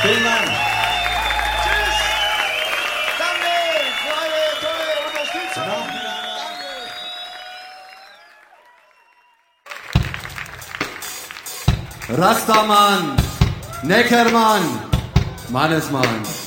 Vielen Dank. Tschüss. Danke für eure tolle Unterstützung. Danke. Rastaman, Neckermann, Mannesmann.